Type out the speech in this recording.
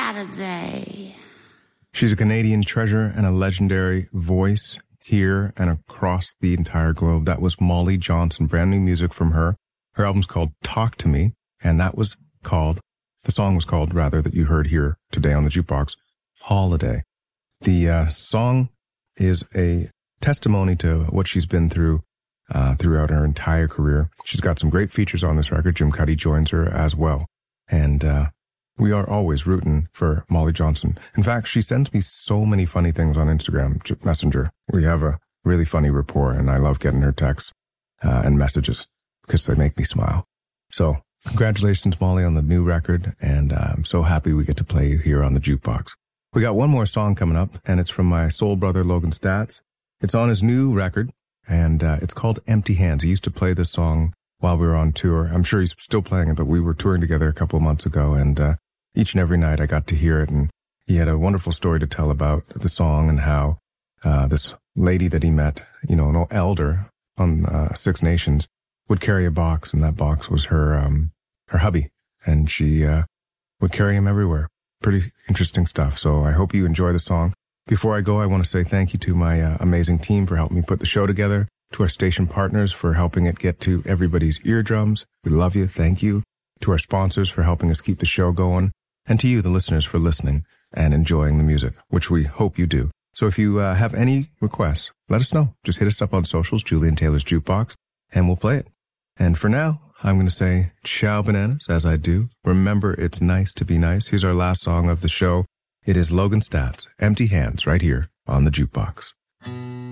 Saturday. She's a Canadian treasure and a legendary voice here and across the entire globe. That was Molly Johnson, brand new music from her. Her album's called Talk to Me, and the song was called, that you heard here today on the Jukebox, Holiday. The song is a testimony to what she's been through throughout her entire career. She's got some great features on this record. Jim Cuddy joins her as well. And we are always rooting for Molly Johnson. In fact, she sends me so many funny things on Instagram Messenger. We have a really funny rapport, and I love getting her texts and messages because they make me smile. So congratulations, Molly, on the new record, and I'm so happy we get to play you here on the Jukebox. We got one more song coming up, and it's from my soul brother, Logan Stats. It's on his new record, and it's called Empty Hands. He used to play this song while we were on tour. I'm sure he's still playing it, but we were touring together a couple of months ago, and each and every night I got to hear it, and he had a wonderful story to tell about the song and how this lady that he met, an elder on Six Nations, would carry a box, and that box was her hubby, and she would carry him everywhere. Pretty interesting stuff. So I hope you enjoy the song. Before I go, I want to say thank you to my amazing team for helping me put the show together, to our station partners for helping it get to everybody's eardrums. We love you. Thank you. To our sponsors for helping us keep the show going, and to you, the listeners, for listening and enjoying the music, which we hope you do. So if you have any requests, let us know. Just hit us up on socials, Julian Taylor's Jukebox, and we'll play it. And for now, I'm going to say ciao bananas, as I do. Remember, it's nice to be nice. Here's our last song of the show. It is Logan Stats, Empty Hands, right here on the Jukebox.